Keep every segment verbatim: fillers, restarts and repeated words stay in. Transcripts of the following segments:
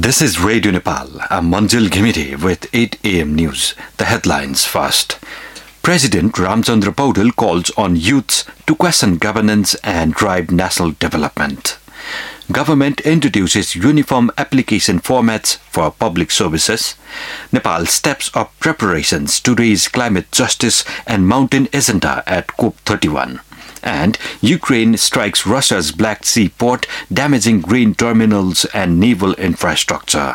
This is Radio Nepal. I'm Manjil Ghimire with eight a.m. news. The headlines first. President Ramchandra Paudel calls on youths to question governance and drive national development. Government introduces uniform application formats for public services. Nepal steps up preparations to raise climate justice and mountain agenda at COP thirty-one. And Ukraine strikes Russia's Black Sea port, damaging grain terminals and naval infrastructure.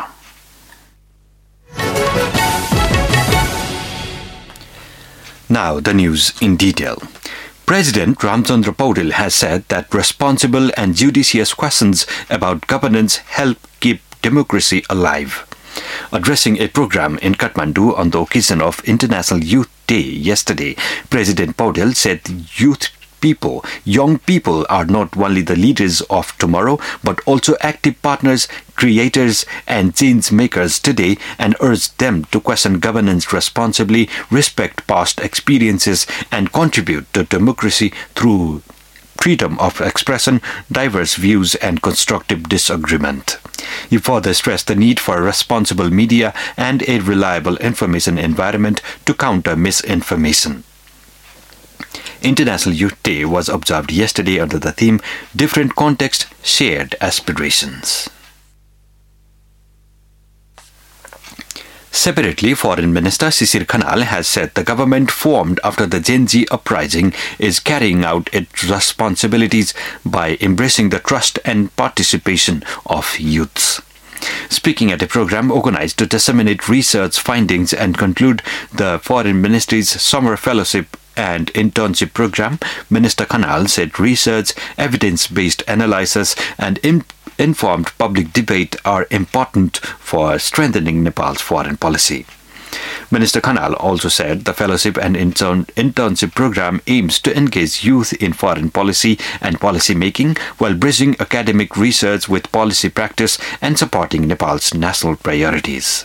Now the news in detail. President Ramchandra Paudel has said that responsible and judicious questions about governance help keep democracy alive. Addressing a program in Kathmandu on the occasion of International Youth Day yesterday, President Paudel said youth people, young people are not only the leaders of tomorrow, but also active partners, creators, and change makers today, and urged them to question governance responsibly, respect past experiences, and contribute to democracy through freedom of expression, diverse views, and constructive disagreement. He further stressed the need for responsible media and a reliable information environment to counter misinformation. International Youth Day was observed yesterday under the theme Different Context, Shared Aspirations. Separately, Foreign Minister Shishir Khanal has said the government formed after the Gen Z uprising is carrying out its responsibilities by embracing the trust and participation of youths. Speaking at a program organized to disseminate research findings and conclude the Foreign Ministry's Summer Fellowship and Internship Program, Minister Khanal said research, evidence-based analysis, and in- informed public debate are important for strengthening Nepal's foreign policy. Minister Khanal also said the Fellowship and intern- Internship Program aims to engage youth in foreign policy and policy making while bridging academic research with policy practice and supporting Nepal's national priorities.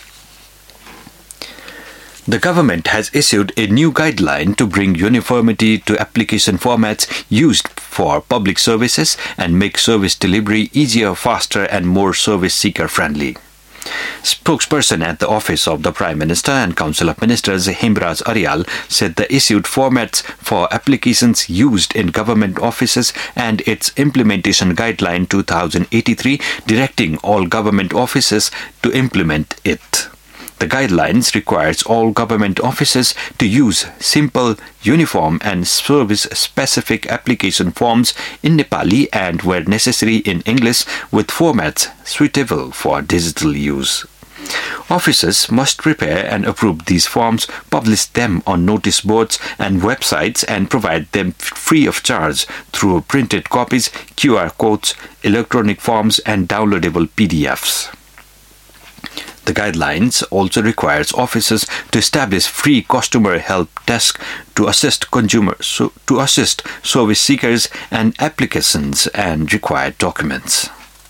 The government has issued a new guideline to bring uniformity to application formats used for public services and make service delivery easier, faster, and more service seeker friendly. Spokesperson at the Office of the Prime Minister and Council of Ministers, Hemraj Aryal, said the issued formats for applications used in government offices and its implementation guideline two thousand eighty-three directing all government offices to implement it. The guidelines requires all government offices to use simple, uniform and service-specific application forms in Nepali and, where necessary, in English with formats suitable for digital use. Officers must prepare and approve these forms, publish them on notice boards and websites, and provide them free of charge through printed copies, Q R codes, electronic forms, and downloadable P D Fs. The guidelines also requires officers to establish free customer help desk to assist consumers, so, to assist service seekers and applications and required documents.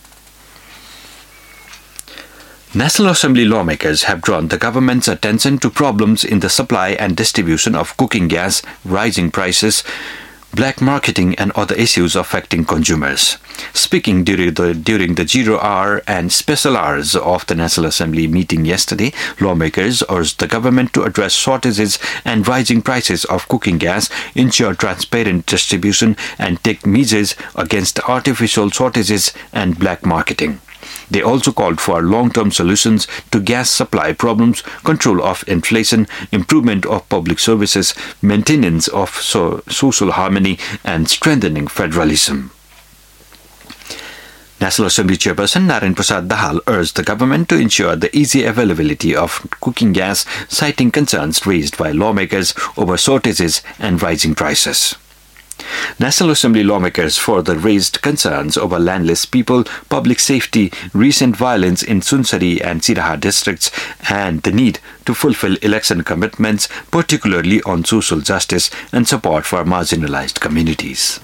National Assembly lawmakers have drawn the government's attention to problems in the supply and distribution of cooking gas, rising prices, black marketing, and other issues affecting consumers. Speaking during the, during the zero hour and special hours of the National Assembly meeting yesterday, lawmakers urged the government to address shortages and rising prices of cooking gas, ensure transparent distribution, and take measures against artificial shortages and black marketing. They also called for long-term solutions to gas supply problems, control of inflation, improvement of public services, maintenance of so- social harmony, and strengthening federalism. National Assembly Chairperson Narayan Prasad Dahal urged the government to ensure the easy availability of cooking gas, citing concerns raised by lawmakers over shortages and rising prices. National Assembly lawmakers further raised concerns over landless people, public safety, recent violence in Sunsari and Siraha districts, and the need to fulfill election commitments, particularly on social justice and support for marginalized communities.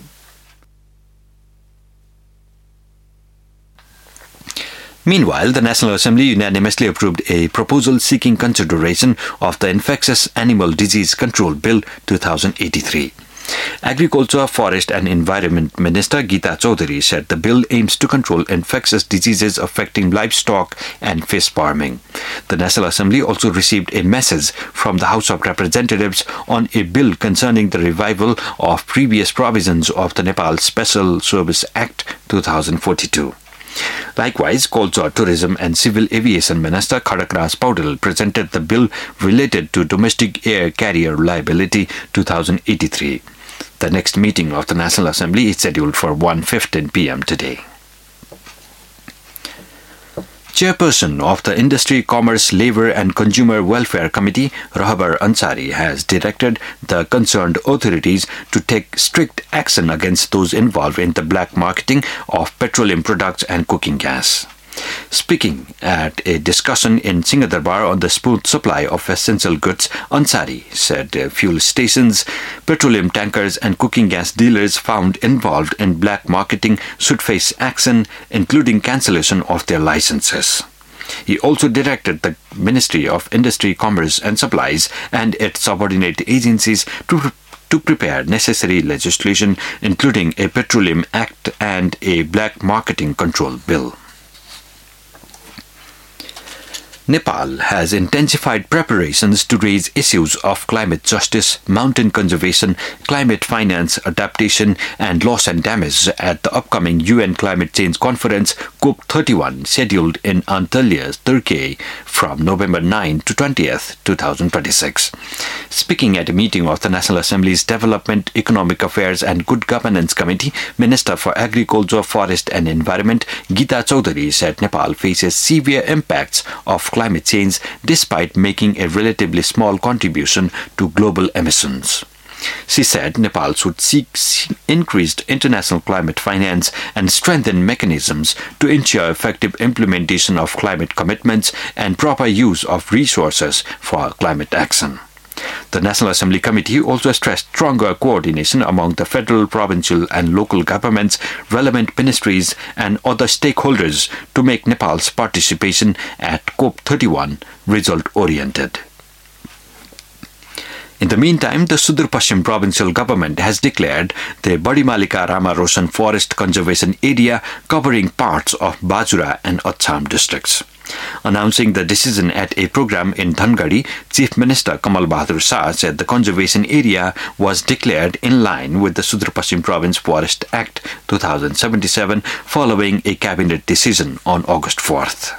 Meanwhile, the National Assembly unanimously approved a proposal seeking consideration of the Infectious Animal Disease Control Bill two thousand eighty-three. Agriculture, Forest and Environment Minister Geeta Chaudhary said the bill aims to control infectious diseases affecting livestock and fish farming. The National Assembly also received a message from the House of Representatives on a bill concerning the revival of previous provisions of the Nepal Special Service Act two thousand forty-two. Likewise, Culture, Tourism and Civil Aviation Minister Khadakraj Paudel presented the bill related to Domestic Air Carrier Liability two thousand eighty-three. The next meeting of the National Assembly is scheduled for one fifteen p m today. Chairperson of the Industry, Commerce, Labour and Consumer Welfare Committee, Rahbar Ansari, has directed the concerned authorities to take strict action against those involved in the black marketing of petroleum products and cooking gas. Speaking at a discussion in Singadarbar on the smooth supply of essential goods, Ansari said fuel stations, petroleum tankers and cooking gas dealers found involved in black marketing should face action, including cancellation of their licenses. He also directed the Ministry of Industry, Commerce and Supplies and its subordinate agencies to to prepare necessary legislation, including a Petroleum Act and a Black Marketing Control Bill. Nepal has intensified preparations to raise issues of climate justice, mountain conservation, climate finance, adaptation and loss and damage at the upcoming U N Climate Change Conference COP thirty-one scheduled in Antalya, Turkey from November ninth to twentieth, twenty twenty-six. Speaking at a meeting of the National Assembly's Development, Economic Affairs and Good Governance Committee, Minister for Agriculture, Forest and Environment Geeta Chaudhary said Nepal faces severe impacts of climate change despite making a relatively small contribution to global emissions. She said Nepal should seek increased international climate finance and strengthen mechanisms to ensure effective implementation of climate commitments and proper use of resources for climate action. The National Assembly Committee also stressed stronger coordination among the federal, provincial and local governments, relevant ministries and other stakeholders to make Nepal's participation at COP thirty-one result-oriented. In the meantime, the Sudur Paschim provincial government has declared the Badimalika Rama Roshan Forest Conservation Area covering parts of Bajura and Acham districts. Announcing the decision at a program in Dhangadi, Chief Minister Kamal Bahadur Shah said the conservation area was declared in line with the Sudur Paschim Province Forest Act two thousand seventy-seven following a cabinet decision on August fourth.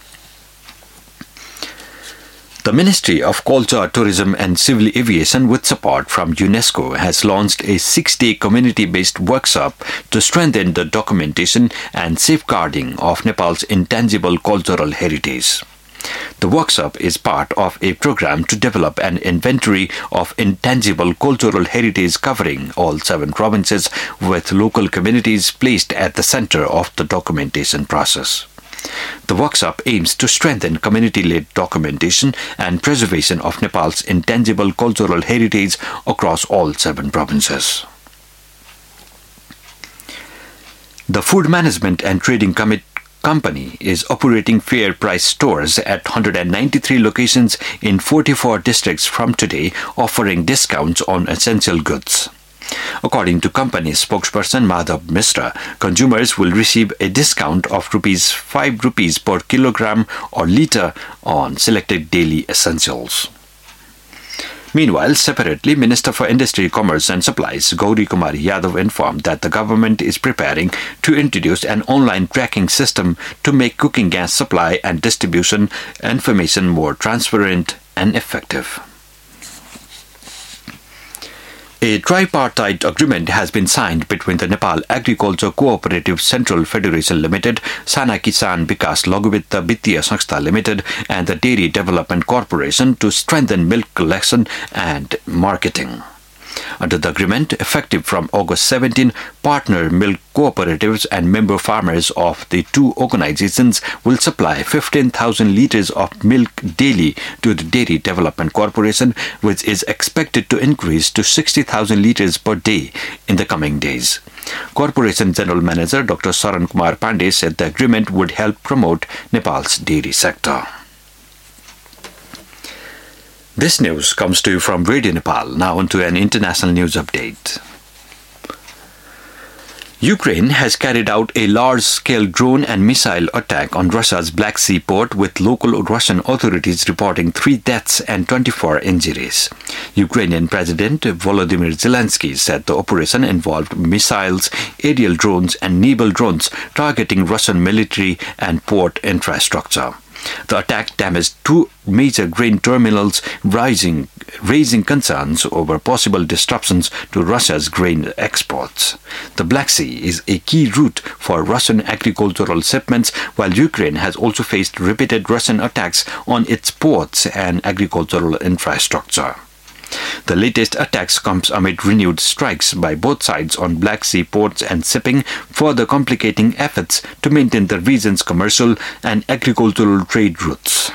The Ministry of Culture, Tourism and Civil Aviation, with support from UNESCO, has launched a six-day community-based workshop to strengthen the documentation and safeguarding of Nepal's intangible cultural heritage. The workshop is part of a program to develop an inventory of intangible cultural heritage covering all seven provinces, with local communities placed at the center of the documentation process. The workshop aims to strengthen community-led documentation and preservation of Nepal's intangible cultural heritage across all seven provinces. The Food Management and Trading Committee Company is operating fair price stores at one hundred ninety-three locations in forty-four districts from today, offering discounts on essential goods. According to company spokesperson Madhav Misra, consumers will receive a discount of rupees five rupees per kilogram or litre on selected daily essentials. Meanwhile, separately, Minister for Industry, Commerce and Supplies Gauri Kumari Yadav informed that the government is preparing to introduce an online tracking system to make cooking gas supply and distribution information more transparent and effective. A tripartite agreement has been signed between the Nepal Agriculture Cooperative Central Federation Limited, Sana Kisan Vikas Laghuvitta Vittiya Sanstha Limited and the Dairy Development Corporation to strengthen milk collection and marketing. Under the agreement, effective from August seventeenth, partner milk cooperatives and member farmers of the two organizations will supply fifteen thousand litres of milk daily to the Dairy Development Corporation, which is expected to increase to sixty thousand litres per day in the coming days. Corporation General Manager Doctor Saran Kumar Pandey said the agreement would help promote Nepal's dairy sector. This news comes to you from Radio Nepal. Now on to an international news update. Ukraine has carried out a large-scale drone and missile attack on Russia's Black Sea port, with local Russian authorities reporting three deaths and twenty-four injuries. Ukrainian President Volodymyr Zelensky said the operation involved missiles, aerial drones and naval drones targeting Russian military and port infrastructure. The attack damaged two major grain terminals, rising, raising concerns over possible disruptions to Russia's grain exports. The Black Sea is a key route for Russian agricultural shipments, while Ukraine has also faced repeated Russian attacks on its ports and agricultural infrastructure. The latest attacks comes amid renewed strikes by both sides on Black Sea ports and shipping, further complicating efforts to maintain the region's commercial and agricultural trade routes.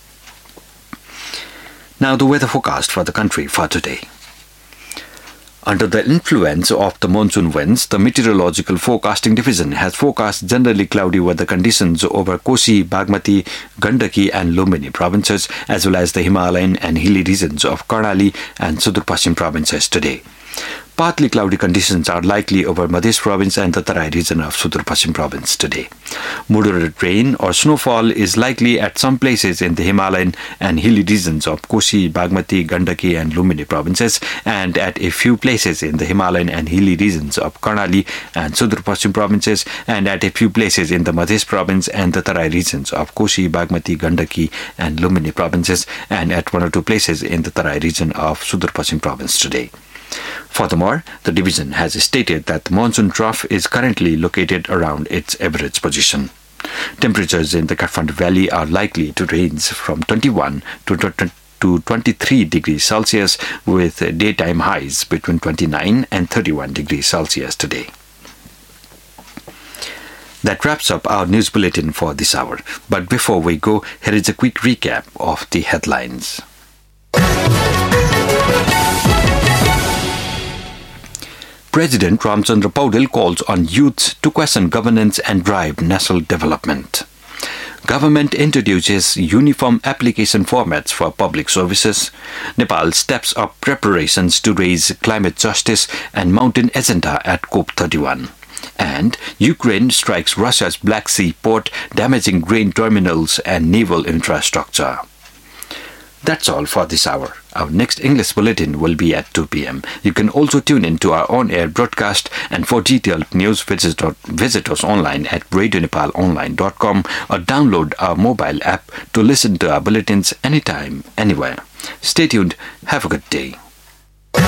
Now the weather forecast for the country for today. Under the influence of the monsoon winds, the Meteorological Forecasting Division has forecast generally cloudy weather conditions over Kosi, Bagmati, Gandaki and Lumbini provinces, as well as the Himalayan and hilly regions of Karnali and Sudur Paschim provinces today. Partly cloudy conditions are likely over Madhya province and the Tarai region of Sudur Paschim province today. Moderate rain or snowfall is likely at some places in the Himalayan and hilly regions of Kosi, Bagmati, Gandaki and Lumbini provinces, and at a few places in the Himalayan and hilly regions of Karnali and Sudur Paschim provinces, and at a few places in the Madhya province and the Tarai regions of Kosi, Bagmati, Gandaki and Lumbini provinces, and at one or two places in the Tarai region of Sudur Paschim province today. Furthermore, the division has stated that the monsoon trough is currently located around its average position. Temperatures in the Kathmandu Valley are likely to range from twenty-one to twenty-three degrees Celsius, with daytime highs between twenty-nine and thirty-one degrees Celsius today. That wraps up our news bulletin for this hour. But before we go, here is a quick recap of the headlines. President Ramchandra Paudel calls on youths to question governance and drive national development. Government introduces uniform application formats for public services. Nepal steps up preparations to raise climate justice and mountain agenda at COP thirty-one. And Ukraine strikes Russia's Black Sea port, damaging grain terminals and naval infrastructure. That's all for this hour. Our next English bulletin will be at two p.m. You can also tune in to our on-air broadcast, and for detailed news, visit, visit us online at radio nepal online dot com or download our mobile app to listen to our bulletins anytime, anywhere. Stay tuned. Have a good day.